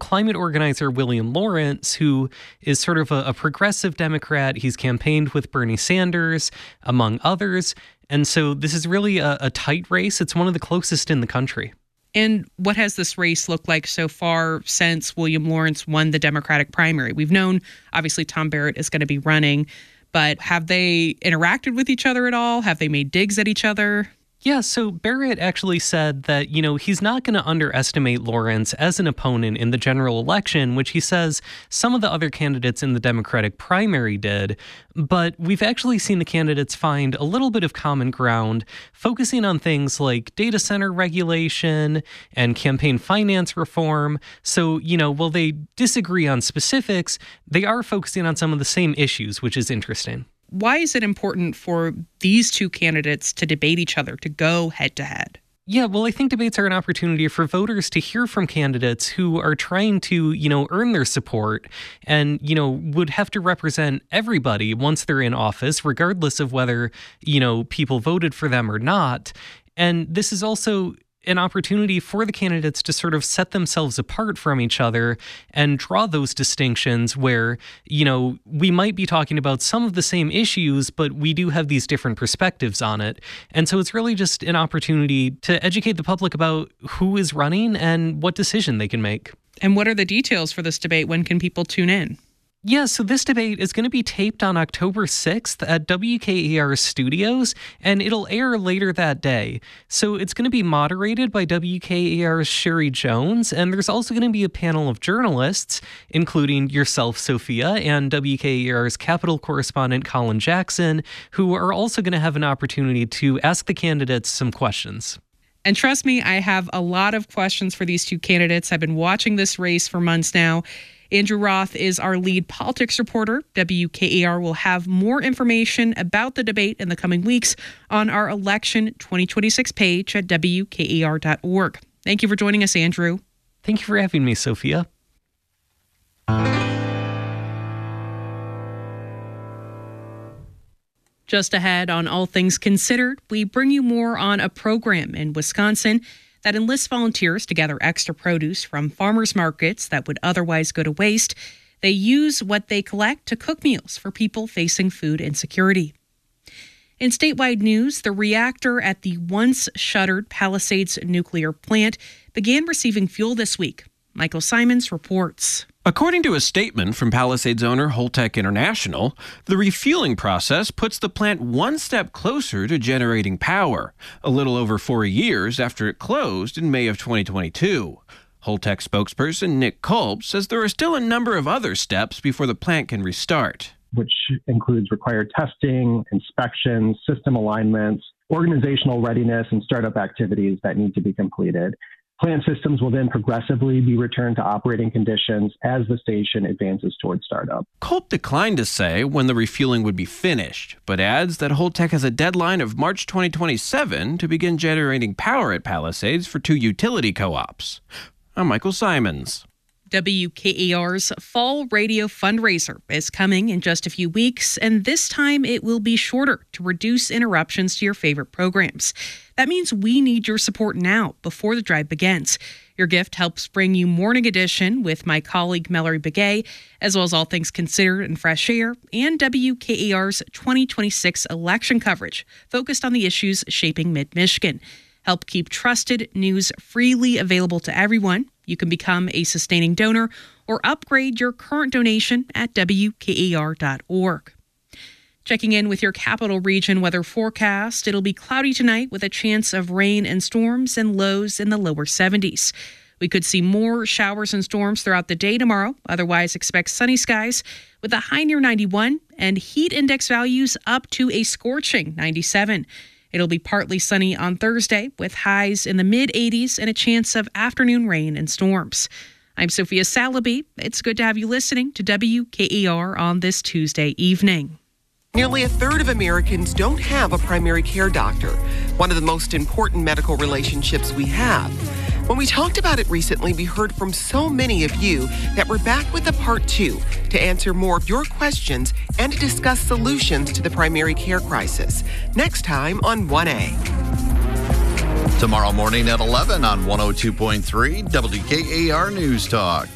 climate organizer William Lawrence, who is sort of a progressive Democrat. He's campaigned with Bernie Sanders, among others. And so this is really a tight race. It's one of the closest in the country. And what has this race looked like so far since William Lawrence won the Democratic primary? We've known, obviously, Tom Barrett is going to be running, but have they interacted with each other at all? Have they made digs at each other? Yeah, so Barrett actually said that, he's not going to underestimate Lawrence as an opponent in the general election, which he says some of the other candidates in the Democratic primary did. But we've actually seen the candidates find a little bit of common ground, focusing on things like data center regulation and campaign finance reform. So, while they disagree on specifics, they are focusing on some of the same issues, which is interesting. Why is it important for these two candidates to debate each other, to go head-to-head? Yeah, well, I think debates are an opportunity for voters to hear from candidates who are trying to, earn their support and, would have to represent everybody once they're in office, regardless of whether, people voted for them or not. And this is also an opportunity for the candidates to sort of set themselves apart from each other and draw those distinctions where, we might be talking about some of the same issues, but we do have these different perspectives on it. And so it's really just an opportunity to educate the public about who is running and what decision they can make. And what are the details for this debate? When can people tune in? Yeah, so this debate is going to be taped on October 6th at WKAR Studios, and it'll air later that day. So it's going to be moderated by WKAR's Sherry Jones, and there's also going to be a panel of journalists, including yourself, Sophia, and WKAR's Capitol correspondent Colin Jackson, who are also going to have an opportunity to ask the candidates some questions. And trust me, I have a lot of questions for these two candidates. I've been watching this race for months now. Andrew Roth is our lead politics reporter. WKAR will have more information about the debate in the coming weeks on our election 2026 page at WKAR.org. Thank you for joining us, Andrew. Thank you for having me, Sophia. Just ahead on All Things Considered, we bring you more on a program in Wisconsin that enlists volunteers to gather extra produce from farmers markets that would otherwise go to waste. They use what they collect to cook meals for people facing food insecurity. In statewide news, the reactor at the once shuttered Palisades nuclear plant began receiving fuel this week. Michael Simons reports. According to a statement from Palisades owner Holtec International, the refueling process puts the plant one step closer to generating power, a little over 4 years after it closed in May of 2022. Holtec spokesperson Nick Kolb says there are still a number of other steps before the plant can restart, which includes required testing, inspections, system alignments, organizational readiness, and startup activities that need to be completed. Plant systems will then progressively be returned to operating conditions as the station advances towards startup. Kolb declined to say when the refueling would be finished, but adds that Holtec has a deadline of March 2027 to begin generating power at Palisades for 2 utility co-ops. I'm Michael Simons. WKAR's Fall Radio Fundraiser is coming in just a few weeks, and this time it will be shorter to reduce interruptions to your favorite programs. That means we need your support now before the drive begins. Your gift helps bring you Morning Edition with my colleague Mallory Begay, as well as All Things Considered and Fresh Air, and WKAR's 2026 election coverage focused on the issues shaping Mid-Michigan. Help keep trusted news freely available to everyone. You can become a sustaining donor or upgrade your current donation at WKAR.org. Checking in with your capital region weather forecast, it'll be cloudy tonight with a chance of rain and storms and lows in the lower 70s. We could see more showers and storms throughout the day tomorrow. Otherwise, expect sunny skies with a high near 91 and heat index values up to a scorching 97. It'll be partly sunny on Thursday with highs in the mid-80s and a chance of afternoon rain and storms. I'm Sophia Salaby. It's good to have you listening to WKAR on this Tuesday evening. Nearly a third of Americans don't have a primary care doctor, one of the most important medical relationships we have. When we talked about it recently, we heard from so many of you that we're back with a part 2 to answer more of your questions and to discuss solutions to the primary care crisis. Next time on 1A. Tomorrow morning at 11 on 102.3 WKAR News Talk.